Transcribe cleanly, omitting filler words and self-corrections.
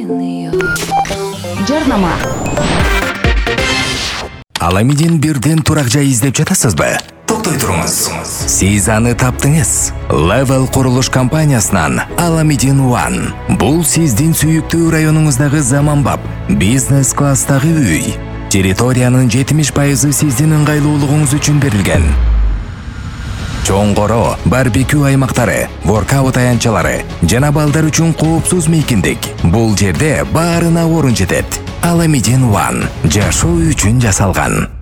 Жарнама. Аламидин бирден турак жай издеп жатасызбы? Токтой туруңуз. Сиз аны таптыңыз. Level курулуш компаниясынан Аламидин One. Бул сиздин сүйүктүү районуңуздагы заманбап бизнес класстагы үй. Территориянын 70% сиздин ыңгайлуулугуңуз үчүн берилген. Чоңгоро, барбекю аймактары, воркаут аянтчалары жана балдар үчүн коопсуз мейкиндик. Бул жерде баарына орун жетет. Аламидин One жашоо үчүн жасалган.